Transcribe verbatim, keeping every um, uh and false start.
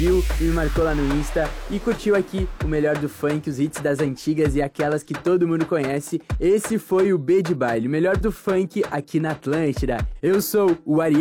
viu e me marcou lá no Insta e curtiu aqui o melhor do funk, os hits das antigas e aquelas que todo mundo conhece. Esse foi o B de Baile, o melhor do funk aqui na Atlântida. Eu sou o Ariel.